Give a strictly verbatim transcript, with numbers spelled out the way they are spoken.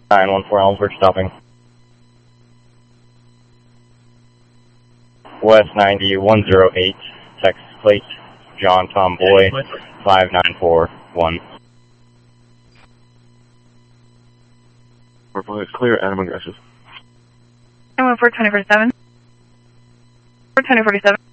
nine one four Ellensburg stopping. West ninety one zero eight, Texas plate, John Tom Boy, five nine four one. Purple is clear, Adam aggressive. nine one four, twenty forty-seven. twenty forty-seven.